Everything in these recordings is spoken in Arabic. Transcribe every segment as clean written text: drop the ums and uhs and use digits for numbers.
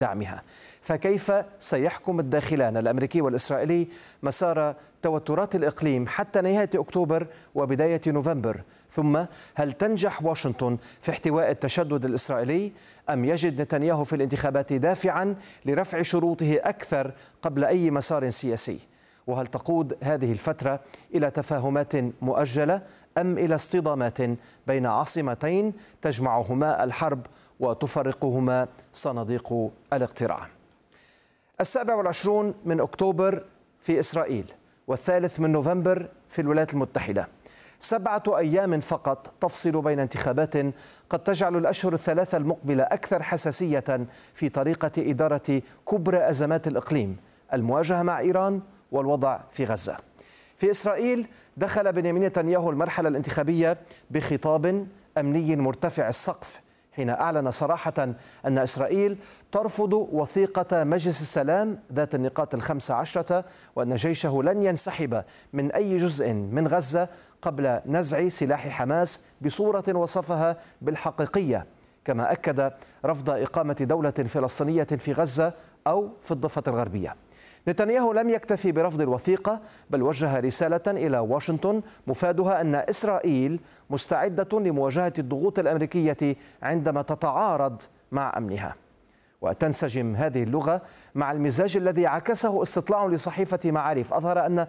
دعمها. فكيف سيحكم الداخلان الأمريكي والإسرائيلي مسار توترات الإقليم حتى نهاية أكتوبر وبداية نوفمبر؟ ثم هل تنجح واشنطن في احتواء التشدد الإسرائيلي أم يجد نتنياهو في الانتخابات دافعا لرفع شروطه أكثر قبل أي مسار سياسي؟ وهل تقود هذه الفترة إلى تفاهمات مؤجلة أم إلى اصطدامات بين عاصمتين تجمعهما الحرب وتفرقهما صناديق الاقتراع؟ 27 من أكتوبر في إسرائيل والثالث من نوفمبر في الولايات المتحدة، 7 أيام فقط تفصل بين انتخابات قد تجعل الأشهر الثلاثة المقبلة أكثر حساسية في طريقة إدارة كبرى أزمات الإقليم، المواجهة مع إيران والوضع في غزة. في إسرائيل دخل بنيامين نتنياهو المرحلة الانتخابية بخطاب أمني مرتفع السقف، حين أعلن صراحة أن إسرائيل ترفض وثيقة مجلس السلام ذات النقاط 15 وأن جيشه لن ينسحب من أي جزء من غزة قبل نزع سلاح حماس بصورة وصفها بالحقيقية، كما أكد رفض إقامة دولة فلسطينية في غزة أو في الضفة الغربية. نتنياهو لم يكتفي برفض الوثيقة، بل وجه رسالة إلى واشنطن مفادها أن إسرائيل مستعدة لمواجهة الضغوط الأمريكية عندما تتعارض مع أمنها. وتنسجم هذه اللغة مع المزاج الذي عكسه استطلاع لصحيفة معارف أظهر أن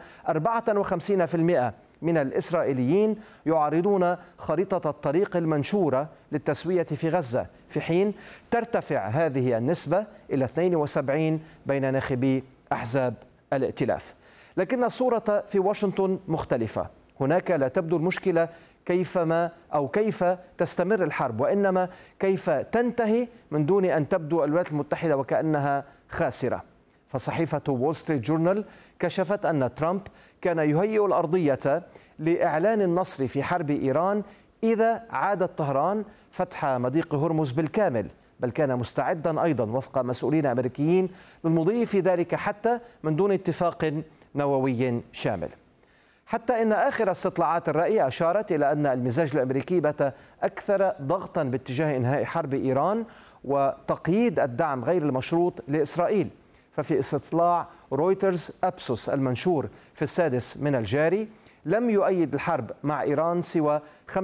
54% من الإسرائيليين يعارضون خريطة الطريق المنشورة للتسوية في غزة، في حين ترتفع هذه النسبة إلى 72 بين ناخبي أحزاب الائتلاف. لكن الصورة في واشنطن مختلفة. هناك لا تبدو المشكلة كيف تستمر الحرب، وإنما كيف تنتهي من دون أن تبدو الولايات المتحدة وكأنها خاسرة. فصحيفة وول ستريت جورنال كشفت أن ترامب كان يهيئ الأرضية لإعلان النصر في حرب إيران إذا عادت طهران فتح مضيق هرمز بالكامل، بل كان مستعدا أيضا وفق مسؤولين أمريكيين للمضي في ذلك حتى من دون اتفاق نووي شامل. حتى إن آخر استطلاعات الرأي أشارت إلى أن المزاج الأمريكي بات أكثر ضغطا باتجاه إنهاء حرب إيران وتقييد الدعم غير المشروط لإسرائيل. ففي استطلاع رويترز أبسوس المنشور في 6 من الجاري لم يؤيد الحرب مع إيران سوى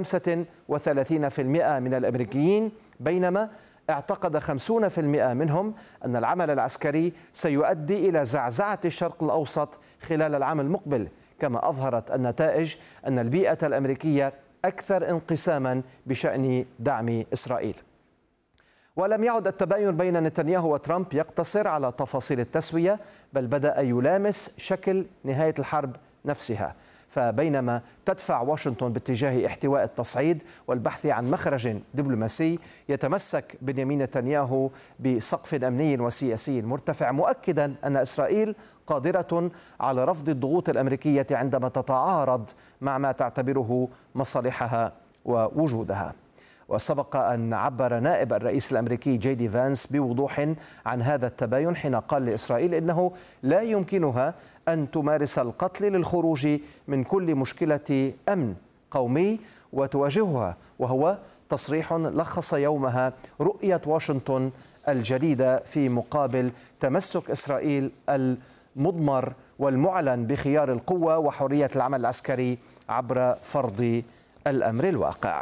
35% من الأمريكيين، بينما اعتقد 50% منهم أن العمل العسكري سيؤدي إلى زعزعة الشرق الأوسط خلال العام المقبل. كما أظهرت النتائج أن البيئة الأمريكية أكثر انقساما بشأن دعم إسرائيل. ولم يعد التباين بين نتنياهو وترامب يقتصر على تفاصيل التسوية، بل بدأ يلامس شكل نهاية الحرب نفسها. فبينما تدفع واشنطن باتجاه احتواء التصعيد والبحث عن مخرج دبلوماسي، يتمسك بنيامين نتنياهو بسقف أمني وسياسي مرتفع، مؤكدا أن إسرائيل قادرة على رفض الضغوط الأمريكية عندما تتعارض مع ما تعتبره مصالحها ووجودها. وسبق أن عبر نائب الرئيس الأمريكي جي دي فانس بوضوح عن هذا التباين حين قال لإسرائيل إنه لا يمكنها أن تمارس القتل للخروج من كل مشكلة أمن قومي وتواجهها، وهو تصريح لخص يومها رؤية واشنطن الجديدة في مقابل تمسك إسرائيل المضمر والمعلن بخيار القوة وحرية العمل العسكري عبر فرض الأمر الواقع.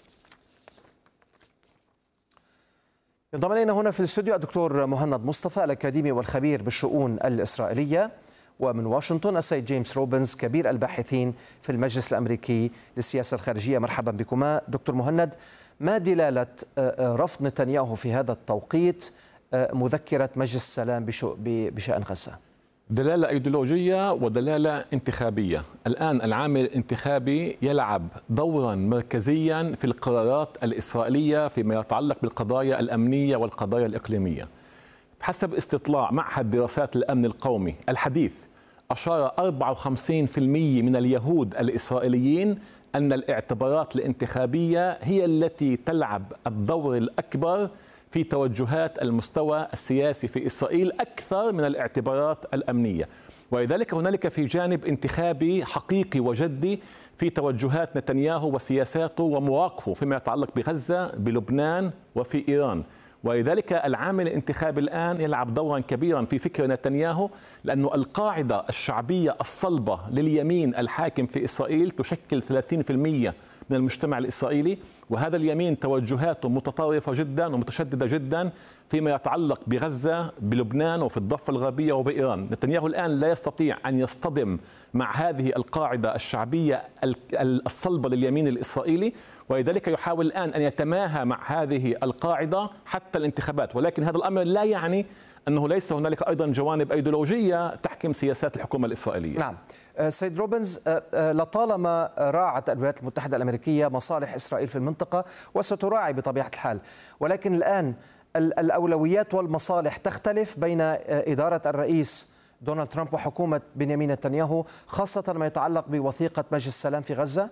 ينضم إلينا هنا في الاستوديو الدكتور مهند مصطفى الأكاديمي والخبير بالشؤون الإسرائيلية، ومن واشنطن السيد جيمس روبنز كبير الباحثين في المجلس الأمريكي للسياسة الخارجية. مرحبا بكما دكتور مهند. ما دلالة رفض نتنياهو في هذا التوقيت مذكرة مجلس السلام بشأن غزة؟ دلالة أيديولوجية ودلالة انتخابية. الآن العامل الانتخابي يلعب دورا مركزيا في القرارات الإسرائيلية فيما يتعلق بالقضايا الأمنية والقضايا الإقليمية. بحسب استطلاع معهد دراسات الأمن القومي الحديث، أشار 54% من اليهود الإسرائيليين أن الاعتبارات الانتخابية هي التي تلعب الدور الأكبر في توجهات المستوى السياسي في إسرائيل أكثر من الاعتبارات الأمنية، ولذلك هنالك في جانب انتخابي حقيقي وجدي في توجهات نتنياهو وسياساته ومواقفه فيما يتعلق بغزة، بلبنان وفي إيران. ولذلك العامل الانتخابي الآن يلعب دورا كبيرا في فكر نتنياهو، لأن القاعدة الشعبية الصلبة لليمين الحاكم في إسرائيل تشكل 30% من المجتمع الإسرائيلي، وهذا اليمين توجهاته متطرفة جدا ومتشددة جدا فيما يتعلق بغزة، بلبنان وفي الضفة الغربية وبإيران. نتنياهو الآن لا يستطيع أن يصطدم مع هذه القاعدة الشعبية الصلبة لليمين الإسرائيلي، ولذلك يحاول الآن أن يتماهى مع هذه القاعدة حتى الانتخابات. ولكن هذا الأمر لا يعني أنه ليس هنالك أيضا جوانب أيديولوجية تحكم سياسات الحكومة الإسرائيلية. نعم سيد روبنز، لطالما راعت الولايات المتحدة الأمريكية مصالح إسرائيل في المنطقة وستراعي بطبيعة الحال، ولكن الآن الأولويات والمصالح تختلف بين إدارة الرئيس دونالد ترامب وحكومة بنيامين نتنياهو، خاصة ما يتعلق بوثيقة مجلس السلام في غزة.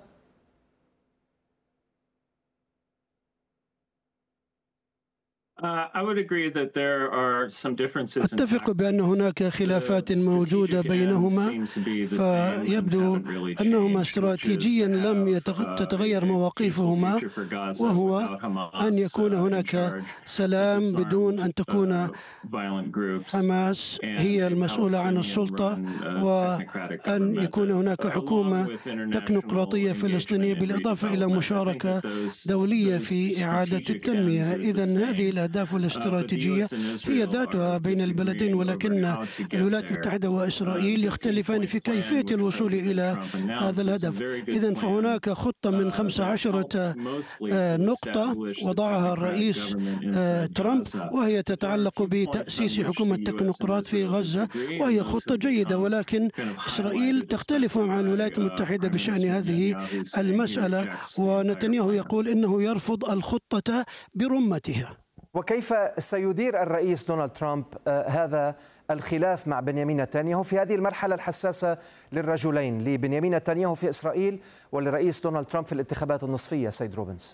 أتفق بأن هناك خلافات موجودة بينهما، فيبدو أنهما استراتيجيا لم تتغير مواقفهما، وهو أن يكون هناك سلام بدون أن تكون حماس هي المسؤولة عن السلطة، وأن يكون هناك حكومة تكنوقراطية فلسطينية بالإضافة إلى مشاركة دولية في إعادة التنمية. إذن هذه الأهداف الاستراتيجية هي ذاتها بين البلدين، ولكن الولايات المتحدة وإسرائيل يختلفان في كيفية الوصول إلى هذا الهدف. إذن فهناك خطة من 15 نقطة وضعها الرئيس ترامب، وهي تتعلق بتأسيس حكومة تكنوقراط في غزة، وهي خطة جيدة، ولكن إسرائيل تختلف مع الولايات المتحدة بشأن هذه المسألة، ونتنياهو يقول إنه يرفض الخطة برمتها. وكيف سيدير الرئيس دونالد ترامب هذا الخلاف مع بنيامين نتنياهو في هذه المرحلة الحساسة للرجلين، لبنيامين نتنياهو في إسرائيل وللرئيس دونالد ترامب في الانتخابات النصفية؟ سيد روبنز.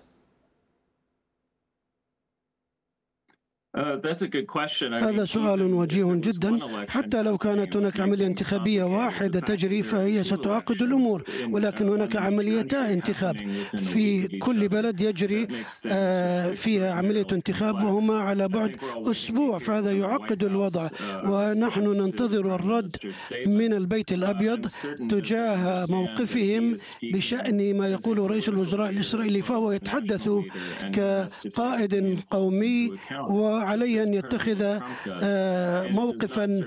هذا سؤال وجيه جدا. حتى لو كانت هناك عملية انتخابية واحدة تجري فهي ستعقد الأمور، ولكن هناك عمليتا انتخاب في كل بلد يجري فيها عملية انتخاب، وهما على بعد أسبوع، فهذا يعقد الوضع. ونحن ننتظر الرد من البيت الأبيض تجاه موقفهم بشأن ما يقول رئيس الوزراء الإسرائيلي، فهو يتحدث كقائد قومي وعليه أن يتخذ موقفا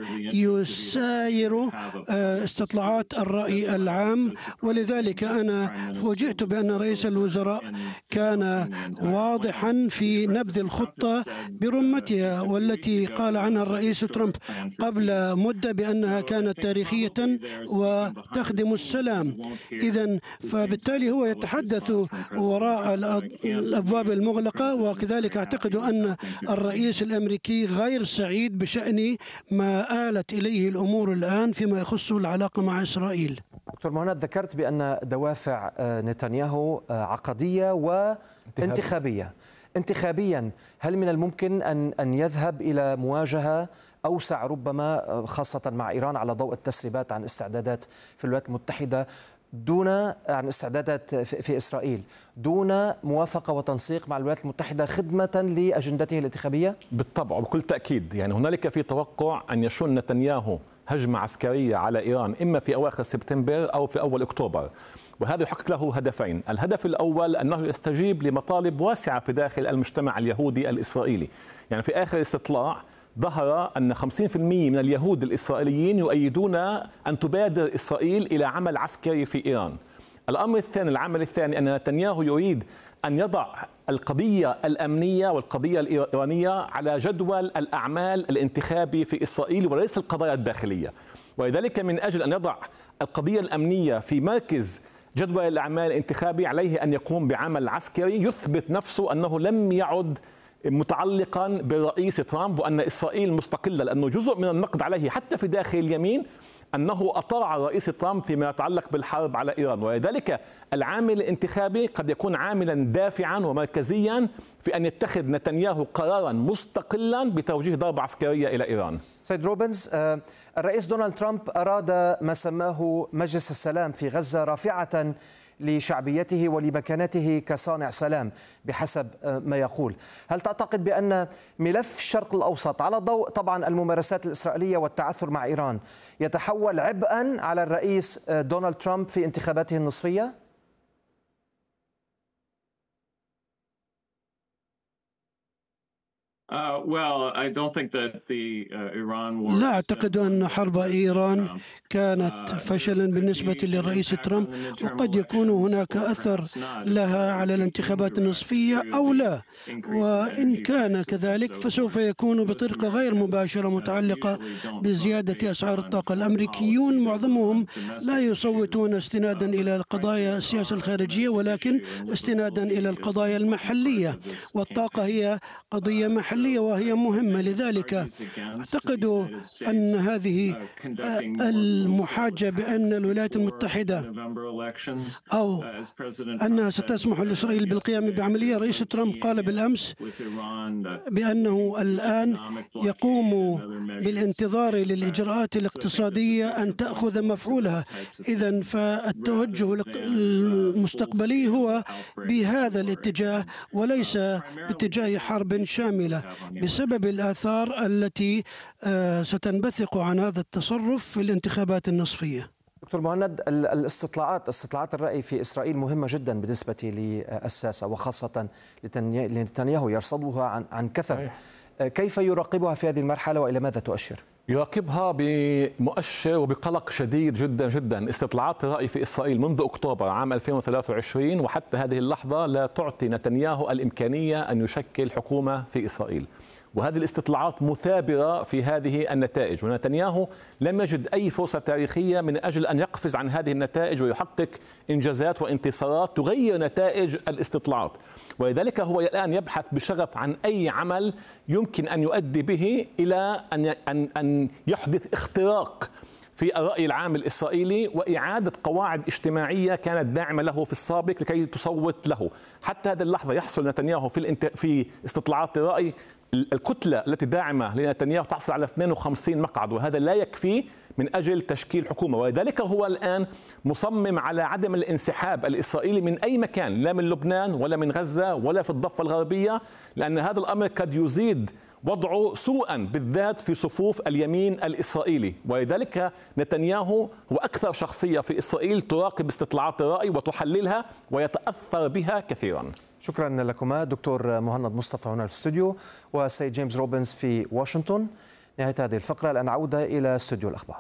يساير استطلاعات الرأي العام. ولذلك أنا فوجئت بأن رئيس الوزراء كان واضحا في نبذ الخطة برمتها، والتي قال عنها الرئيس ترامب قبل مدة بأنها كانت تاريخية وتخدم السلام. إذن فبالتالي هو يتحدث وراء الأبواب المغلقة، وكذلك أعتقد أن الرئيس الأمريكي غير سعيد بشأن ما آلت إليه الأمور الآن فيما يخص العلاقة مع إسرائيل. دكتور مهند، ذكرت بأن دوافع نتنياهو عقدية وانتخابية. انتخابيا هل من الممكن أن يذهب إلى مواجهة أوسع ربما، خاصة مع إيران، على ضوء التسريبات عن استعدادات في الولايات المتحدة عن استعدادات في إسرائيل، دون موافقة وتنسيق مع الولايات المتحدة خدمة لأجندته الانتخابية؟ بالطبع وبكل تأكيد. يعني هنالك في توقع أن يشن نتنياهو هجمة عسكرية على إيران إما في أواخر سبتمبر أو في أول أكتوبر، وهذا يحقق له هدفين. الهدف الأول أنه يستجيب لمطالب واسعة في داخل المجتمع اليهودي الإسرائيلي. يعني في آخر استطلاع ظهر أن 50% من اليهود الإسرائيليين يؤيدون أن تبادر إسرائيل إلى عمل عسكري في إيران. الأمر الثاني، العمل الثاني، أن نتنياهو يريد أن يضع القضية الأمنية والقضية الإيرانية على جدول الأعمال الانتخابي في إسرائيل وليس القضايا الداخلية، ولذلك من أجل أن يضع القضية الأمنية في مركز جدول الأعمال الانتخابي عليه أن يقوم بعمل عسكري يثبت نفسه أنه لم يعد متعلقا بالرئيس ترامب وأن إسرائيل مستقلة، لأنه جزء من النقد عليه حتى في داخل اليمين أنه أطاع الرئيس ترامب فيما يتعلق بالحرب على إيران. ولذلك العامل الانتخابي قد يكون عاملا دافعا ومركزيا في أن يتخذ نتنياهو قرارا مستقلا بتوجيه ضربة عسكرية إلى إيران. سيد روبنز، الرئيس دونالد ترامب أراد ما سماه مجلس السلام في غزة رافعة لشعبيته ولمكانته كصانع سلام بحسب ما يقول. هل تعتقد بأن ملف الشرق الأوسط على ضوء طبعا الممارسات الإسرائيلية والتعثر مع إيران يتحول عبئا على الرئيس دونالد ترامب في انتخاباته النصفية؟ لا أعتقد أن حرب إيران كانت فشلا بالنسبة للرئيس ترامب، وقد يكون هناك أثر لها على الانتخابات النصفية أو لا، وإن كان كذلك فسوف يكون بطريقة غير مباشرة متعلقة بزيادة أسعار الطاقة. الأمريكيون معظمهم لا يصوتون استنادا إلى القضايا السياسة الخارجية، ولكن استنادا إلى القضايا المحلية، والطاقة هي قضية محلية وهي مهمة. لذلك أعتقد أن هذه المحاجة بأن الولايات المتحدة أو أنها ستسمح لإسرائيل بالقيام بعملية، رئيس ترامب قال بالأمس بأنه الآن يقوم بالانتظار للإجراءات الاقتصادية أن تأخذ مفعولها. إذن فالتوجه المستقبلي هو بهذا الاتجاه وليس باتجاه حرب شاملة بسبب الآثار التي ستنبثق عن هذا التصرف في الانتخابات النصفية. دكتور مهند، استطلاعات الرأي في إسرائيل مهمة جدا بالنسبة للساسة وخاصة لنتنياهو يرصدها عن كثب. كيف يراقبها في هذه المرحلة وإلى ماذا تؤشر؟ يراقبها بمؤشر وبقلق شديد جدا جدا. استطلاعات الرأي في إسرائيل منذ أكتوبر عام 2023 وحتى هذه اللحظة لا تعطي نتنياهو الإمكانية أن يشكل حكومة في إسرائيل، وهذه الاستطلاعات مثابرة في هذه النتائج، ونتنياهو لم يجد أي فرصة تاريخية من أجل أن يقفز عن هذه النتائج ويحقق إنجازات وانتصارات تغير نتائج الاستطلاعات. ولذلك هو الآن يبحث بشغف عن أي عمل يمكن أن يؤدي به إلى أن يحدث اختراق في الرأي العام الإسرائيلي وإعادة قواعد اجتماعية كانت داعمة له في السابق لكي تصوت له. حتى هذه اللحظة يحصل نتنياهو في استطلاعات الرأي، الكتلة التي داعمة لنتنياهو تحصل على 52 مقعد، وهذا لا يكفي من أجل تشكيل حكومة. ولذلك هو الآن مصمم على عدم الانسحاب الإسرائيلي من أي مكان، لا من لبنان ولا من غزة ولا في الضفة الغربية، لأن هذا الأمر قد يزيد وضعه سوءا بالذات في صفوف اليمين الإسرائيلي. ولذلك نتنياهو هو أكثر شخصية في إسرائيل تراقب استطلاعات الرأي وتحللها ويتأثر بها كثيرا. شكرا لكما دكتور مهند مصطفى هنا في الاستوديو وسيد جيمس روبنز في واشنطن. نهاية هذه الفقرة، الآن عودة إلى استوديو الأخبار.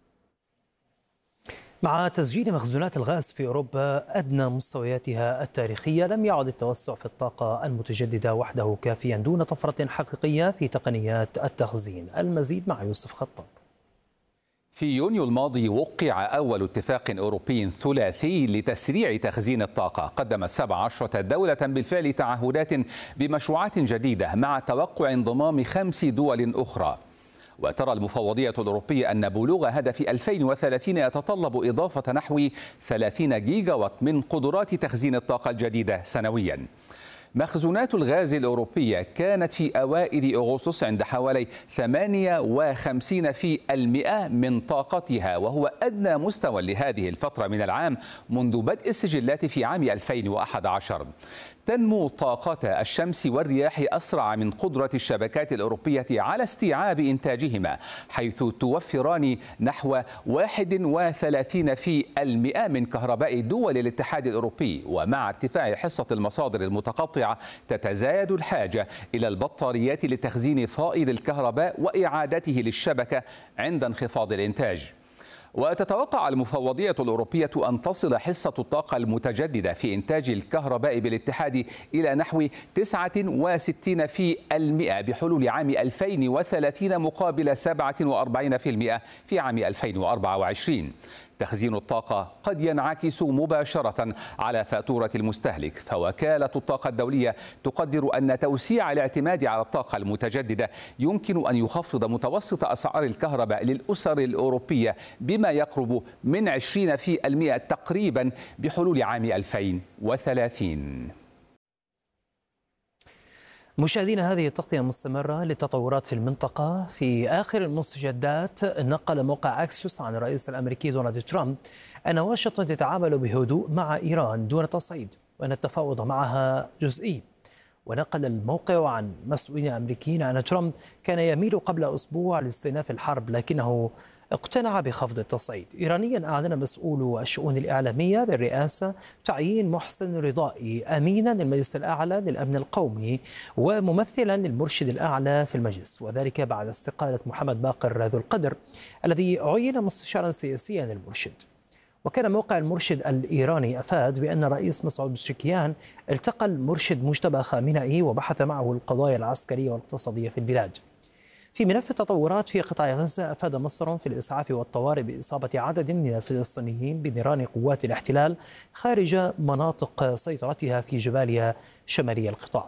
مع تسجيل مخزونات الغاز في أوروبا أدنى مستوياتها التاريخية، لم يعد التوسع في الطاقة المتجددة وحده كافيا دون طفرة حقيقية في تقنيات التخزين. المزيد مع يوسف خطاب. في يونيو الماضي وقع أول اتفاق أوروبي ثلاثي لتسريع تخزين الطاقة. قدمت 17 دولة بالفعل تعهدات بمشروعات جديدة مع توقع انضمام 5 دول أخرى. وترى المفوضية الأوروبية أن بلوغ هدف 2030 يتطلب إضافة نحو 30 جيجا وات من قدرات تخزين الطاقة الجديدة سنويا. مخزونات الغاز الأوروبية كانت في أوائل أغسطس عند حوالي 58% من طاقتها، وهو أدنى مستوى لهذه الفترة من العام منذ بدء السجلات في عام 2011. تنمو طاقة الشمس والرياح أسرع من قدرة الشبكات الأوروبية على استيعاب إنتاجهما، حيث توفران نحو 31% من كهرباء دول الاتحاد الأوروبي. ومع ارتفاع حصة المصادر المتقطعة تتزايد الحاجة إلى البطاريات لتخزين فائض الكهرباء وإعادته للشبكة عند انخفاض الإنتاج. وتتوقع المفوضية الأوروبية أن تصل حصة الطاقة المتجددة في إنتاج الكهرباء بالاتحاد إلى نحو 69% بحلول عام 2030 مقابل 47% في عام 2024. تخزين الطاقة قد ينعكس مباشرة على فاتورة المستهلك، فوكالة الطاقة الدولية تقدر أن توسيع الاعتماد على الطاقة المتجددة يمكن أن يخفض متوسط أسعار الكهرباء للأسر الأوروبية بما يقرب من 20% تقريبا بحلول عام 2030. مشاهدينا، هذه التغطية مستمرة للتطورات في المنطقة. في آخر المستجدات نقل موقع أكسيوس عن الرئيس الأمريكي دونالد ترامب أن واشنطن تتعامل بهدوء مع إيران دون تصعيد، وأن التفاوض معها جزئي. ونقل الموقع عن مسؤولين أمريكيين أن ترامب كان يميل قبل أسبوع لاستئناف الحرب، لكنه اقتنع بخفض التصعيد. إيرانيا أعلن مسؤول الشؤون الإعلامية بالرئاسة تعيين محسن رضائي أمينا للمجلس الأعلى للأمن القومي وممثلا للمرشد الأعلى في المجلس، وذلك بعد استقالة محمد باقر ذو القدر الذي عين مستشارا سياسيا للمرشد. وكان موقع المرشد الإيراني أفاد بأن الرئيس مسعود بزشكيان التقى المرشد مجتبى خامنئي وبحث معه القضايا العسكرية والاقتصادية في البلاد. في ملف التطورات في قطاع غزة، أفاد مصر في الإسعاف والطوارئ بإصابة عدد من الفلسطينيين بنيران قوات الاحتلال خارج مناطق سيطرتها في جباليا شمالي القطاع.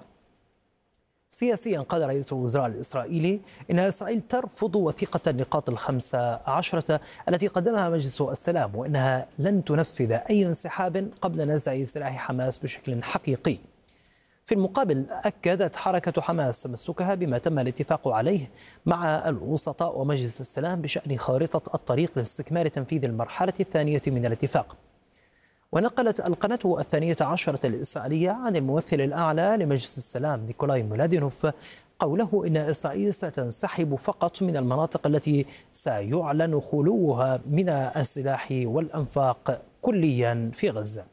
سياسيا قال رئيس الوزراء الإسرائيلي إن إسرائيل ترفض وثيقة النقاط ال15 التي قدمها مجلس السلام، وإنها لن تنفذ أي انسحاب قبل نزع سلاح حماس بشكل حقيقي. في المقابل، أكدت حركة حماس تمسكها بما تم الاتفاق عليه مع الوسطاء ومجلس السلام بشأن خارطة الطريق لاستكمال تنفيذ المرحلة الثانية من الاتفاق. ونقلت القناة 12 الإسرائيلية عن الممثل الأعلى لمجلس السلام نيكولاي ميلادينوف قوله إن إسرائيل ستنسحب فقط من المناطق التي سيعلن خلوها من السلاح والأنفاق كليا في غزة.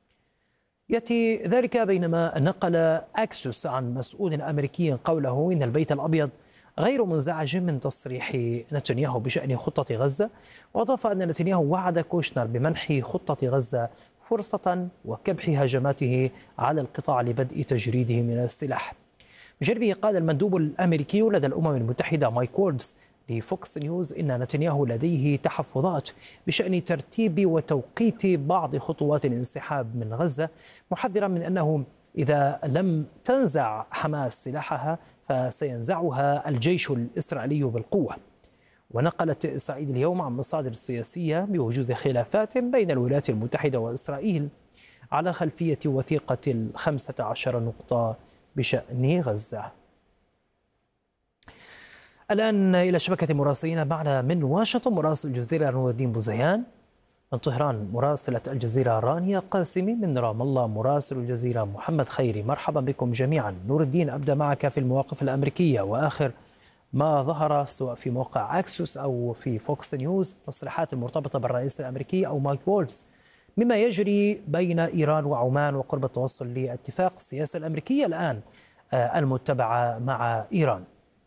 يأتي ذلك بينما نقل أكسيوس عن مسؤول أمريكي قوله إن البيت الأبيض غير منزعج من تصريح نتنياهو بشأن خطة غزة، وأضاف أن نتنياهو وعد كوشنر بمنح خطة غزة فرصة وكبح هجماته على القطاع لبدء تجريده من السلاح. بجانبه قال المندوب الأمريكي لدى الأمم المتحدة مايك وولدز لفوكس نيوز إن نتنياهو لديه تحفظات بشأن ترتيب وتوقيت بعض خطوات الانسحاب من غزة، محذرا من أنه إذا لم تنزع حماس سلاحها فسينزعها الجيش الإسرائيلي بالقوة. ونقلت إسرائيل اليوم عن مصادر سياسية بوجود خلافات بين الولايات المتحدة وإسرائيل على خلفية وثيقة 15 نقطة بشأن غزة. الآن إلى شبكة مراسلين معنا من واشنطن مراسل الجزيرة نور الدين بوزيان، من طهران مراسلة الجزيرة رانيا قاسمي، من رام الله مراسل الجزيرة محمد خيري. مرحبا بكم جميعا. نور الدين، أبدأ معك في المواقف الأمريكية وآخر ما ظهر سواء في موقع أكسيوس أو في فوكس نيوز، تصريحات المرتبطة بالرئيس الأمريكي أو مايك وولدز مما يجري بين إيران وعمان وقرب التوصل لاتفاق السياسة الأمريكية الآن المتبعة مع إيران.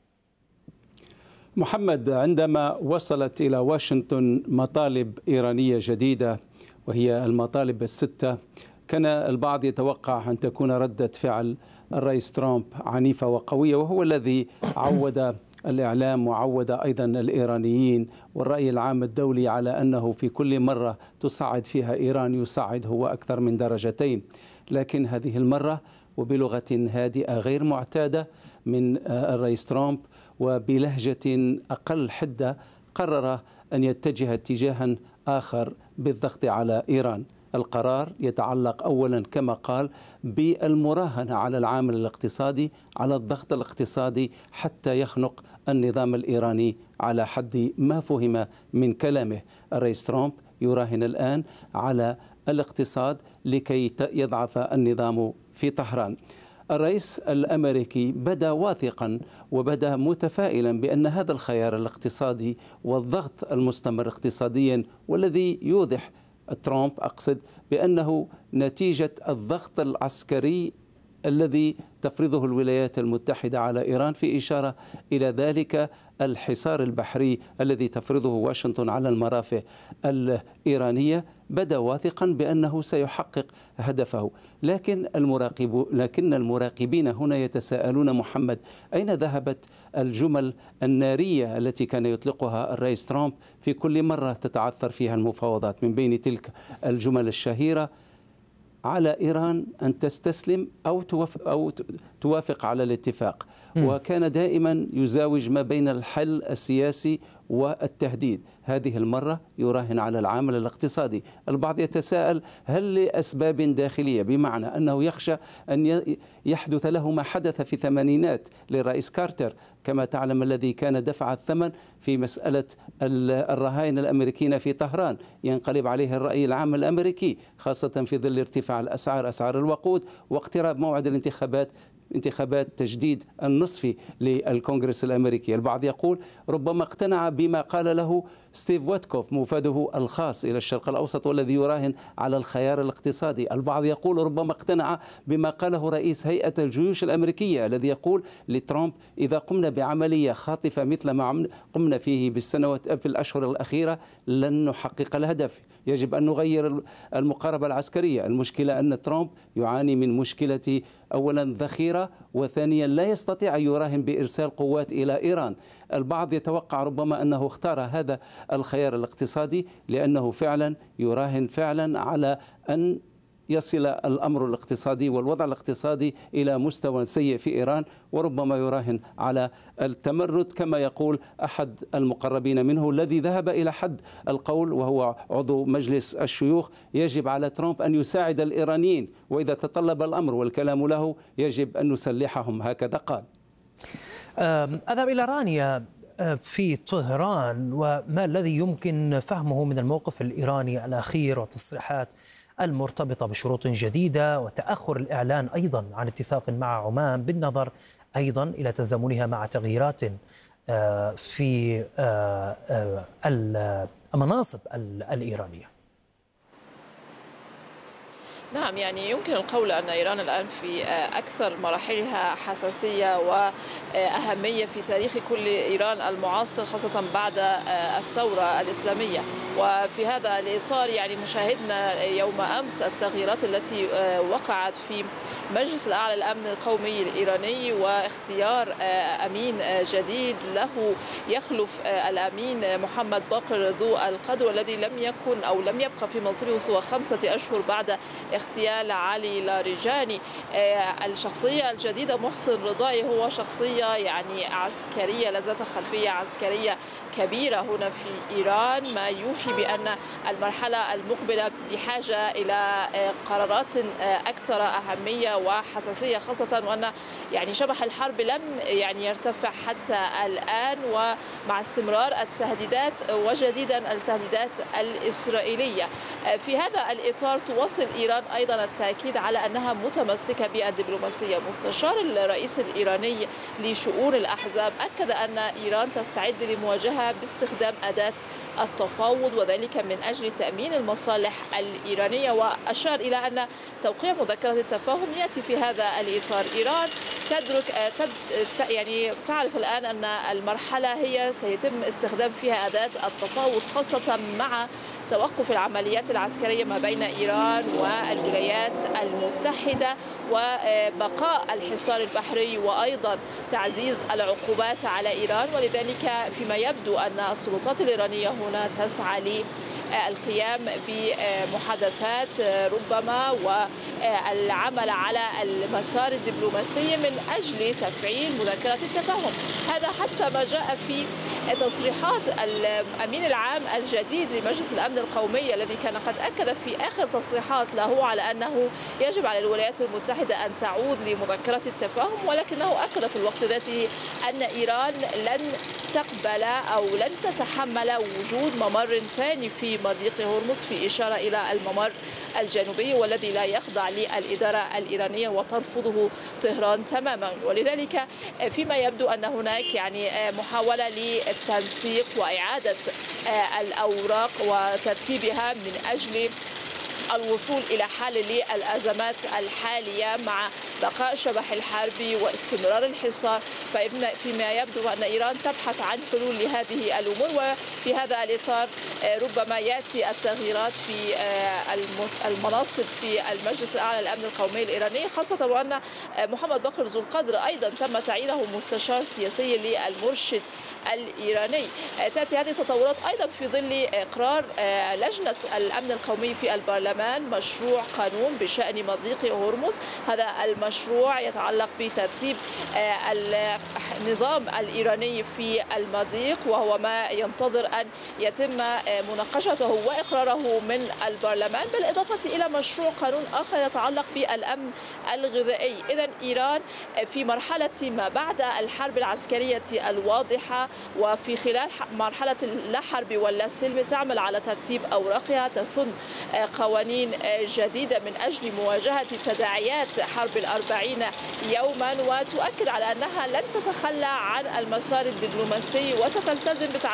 محمد، عندما وصلت إلى واشنطن مطالب إيرانية جديدة وهي المطالب الستة، كان البعض يتوقع أن تكون ردة فعل الرئيس ترامب عنيفة وقوية، وهو الذي عود الإعلام وعود أيضا الإيرانيين والرأي العام الدولي على أنه في كل مرة تصعد فيها إيران يصعد هو أكثر من درجتين. لكن هذه المرة وبلغة هادئة غير معتادة من الرئيس ترامب وبلهجة أقل حدة قرر أن يتجه اتجاها آخر بالضغط على إيران. القرار يتعلق أولا كما قال بالمراهنة على العامل الاقتصادي، على الضغط الاقتصادي حتى يخنق النظام الإيراني على حد ما فهم من كلامه. الرئيس ترامب يراهن الآن على الاقتصاد لكي يضعف النظام في طهران. الرئيس الأمريكي بدا واثقا وبدا متفائلا بأن هذا الخيار الاقتصادي والضغط المستمر اقتصاديا والذي يوضح ترامب أقصد بأنه نتيجة الضغط العسكري الذي تفرضه الولايات المتحدة على إيران، في إشارة إلى ذلك الحصار البحري الذي تفرضه واشنطن على المرافق الإيرانية. بدا واثقا بأنه سيحقق هدفه، لكن المراقبين هنا يتساءلون محمد، أين ذهبت الجمل النارية التي كان يطلقها الرئيس ترامب في كل مرة تتعثر فيها المفاوضات؟ من بين تلك الجمل الشهيرة على إيران أن تستسلم أو توافق على الاتفاق. وكان دائما يزاوج ما بين الحل السياسي والتهديد. هذه المرة يراهن على العامل الاقتصادي. البعض يتساءل هل لأسباب داخلية، بمعنى أنه يخشى أن يحدث له ما حدث في الثمانينات للرئيس كارتر كما تعلم، الذي كان دفع الثمن في مسألة الرهائن الأمريكيين في طهران، ينقلب عليه الرأي العام الأمريكي خاصة في ظل ارتفاع الأسعار، أسعار الوقود، واقتراب موعد انتخابات تجديد النصفي للكونغرس الأمريكي. البعض يقول ربما اقتنع بما قال له ستيف ويتكوف موفده الخاص إلى الشرق الأوسط والذي يراهن على الخيار الاقتصادي. البعض يقول ربما اقتنع بما قاله رئيس هيئة الجيوش الأمريكية الذي يقول لترامب إذا قمنا بعملية خاطفة مثل ما قمنا فيه في الأشهر الأخيرة لن نحقق الهدف، يجب أن نغير المقاربة العسكرية. المشكلة أن ترامب يعاني من مشكلة أولا ذخيرة، وثانيا لا يستطيع أن يراهن بإرسال قوات إلى إيران. البعض يتوقع ربما أنه اختار هذا الخيار الاقتصادي لأنه فعلا يراهن فعلا على أن يصل الأمر الاقتصادي والوضع الاقتصادي إلى مستوى سيء في إيران، وربما يراهن على التمرد كما يقول أحد المقربين منه الذي ذهب إلى حد القول وهو عضو مجلس الشيوخ يجب على ترامب أن يساعد الإيرانيين، وإذا تطلب الأمر والكلام له يجب أن نسلحهم، هكذا قال. أذهب إلى رانيا في طهران، وما الذي يمكن فهمه من الموقف الإيراني الأخير والتصريحات المرتبطة بشروط جديدة وتأخر الإعلان أيضا عن اتفاق مع عمان، بالنظر أيضا إلى تزامنها مع تغييرات في المناصب الإيرانية؟ نعم، يعني يمكن القول أن إيران الآن في أكثر مراحلها حساسية وأهمية في تاريخ كل إيران المعاصر، خاصة بعد الثورة الإسلامية. وفي هذا الإطار يعني مشاهدنا يوم أمس التغييرات التي وقعت في مجلس الأعلى للأمن القومي الإيراني، واختيار أمين جديد له يخلف الأمين محمد باقر ذو القدر، الذي لم يبقى في منصبه سوى 5 أشهر بعد اغتيال علي لاریجانی. الشخصية الجديدة محسن رضائي هو شخصية يعني عسكرية، ذات خلفية عسكرية كبيرة هنا في إيران، ما يوحي بأن المرحلة المقبلة بحاجة إلى قرارات أكثر أهمية وحساسية، خاصة وأن يعني شبح الحرب لم يعني يرتفع حتى الآن، ومع استمرار التهديدات وجديدا التهديدات الإسرائيلية. في هذا الإطار تواصل إيران أيضا التأكيد على أنها متمسكة بالدبلوماسية. مستشار الرئيس الإيراني لشؤون الأحزاب أكد أن إيران تستعد لمواجهة باستخدام أداة التفاوض، وذلك من أجل تأمين المصالح الإيرانية، وأشار إلى أن توقيع مذكرة التفاهم يأتي في هذا الإطار. إيران يعني تعرف الآن أن المرحلة هي سيتم استخدام فيها أداة التفاوض، خاصة مع توقف العمليات العسكرية ما بين إيران والولايات المتحدة وبقاء الحصار البحري وأيضا تعزيز العقوبات على إيران. ولذلك فيما يبدو أن السلطات الإيرانية هنا تسعى للقيام بمحادثات ربما والعمل على المسار الدبلوماسي من أجل تفعيل مذكرة التفاهم. هذا حتى ما جاء في تصريحات الأمين العام الجديد لمجلس الأمن القومي، الذي كان قد أكد في آخر تصريحات له على أنه يجب على الولايات المتحدة أن تعود لمذكرة التفاهم، ولكنه أكد في الوقت ذاته أن إيران لن تقبل أو لن تتحمل وجود ممر ثاني في مضيق هرمز، في إشارة إلى الممر الجنوبي والذي لا يخضع للإدارة الإيرانية وترفضه طهران تماما. ولذلك فيما يبدو أن هناك يعني محاولة للتنسيق وإعادة الأوراق وترتيبها من أجل الوصول إلى حل للأزمات الحالية مع بقاء شبح الحرب واستمرار الحصار. فيما يبدو أن إيران تبحث عن حلول لهذه الأمور، وفي هذا الإطار ربما يأتي التغييرات في المناصب في المجلس الأعلى للأمن القومي الإيراني، خاصة وأن محمد باقر ذو القدر أيضا تم تعيينه مستشار سياسي للمرشد الإيراني. تأتي هذه التطورات أيضا في ظل إقرار لجنة الأمن القومي في البرلمان مشروع قانون بشأن مضيق هرمز. هذا المشروع يتعلق بترتيب النظام الإيراني في المضيق، وهو ما ينتظر أن يتم مناقشته وإقراره من البرلمان، بالإضافة إلى مشروع قانون آخر يتعلق بالأمن الغذائي. إذن إيران في مرحلة ما بعد الحرب العسكرية الواضحة وفي خلال مرحلة لا حرب ولا سلم تعمل على ترتيب أوراقها، تسن قوانين جديدة من أجل مواجهة تداعيات حرب 40 يوما، وتؤكد على أنها لن تتخلى عن المسار الدبلوماسي وستلتزم